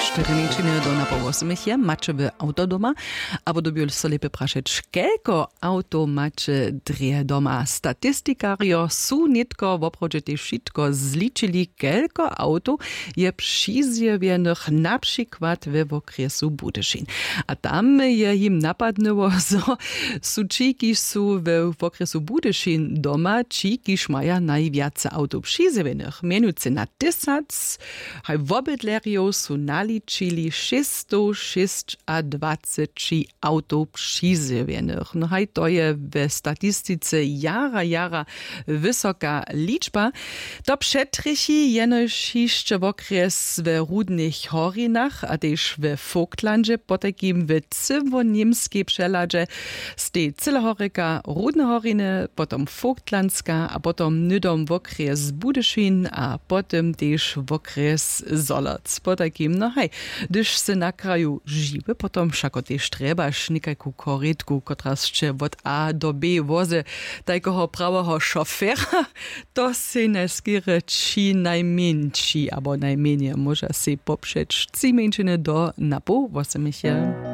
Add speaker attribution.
Speaker 1: 4 do napołosmych je, macie wy auto doma, albo dobił sobie lepiej praszeć, kelko auto macie drie doma. Statystikario su nitko w oprodzie te wszystko zliczyli, kelko auto je przyzjewionych na przykład w okresu Budyszin. A tam je im napadnęło, so su cikiż su w okresu Budyszin doma, cikiż maja najwiace auto przyzjewionych. Mianujcy na 1000, haj w obydlerio su naliczyli 626 auto przyzjewionych. No haj to je w statystyce jara wysoka liczba. To przetrychi jenoż jeszcze w okres w Rudnych Horinach, a też w Vogtlandzie, potakim w cywo-niemskiej przeladzie z tej Cylehoryka, Rudne Horiny, potom Vogtlandska, a potom nydom w okres Budyszin, a potem też w okres Zoloc. Potakim, no hej, gdyż se na kraju żywy, potom všako też trebaš nikajku korytku, która jeszcze od A do B wozy takiego prawego szofera, to se nie skiery ci najmniejsi, albo najmniej może se poprzeć ci mężczyny do napo, 8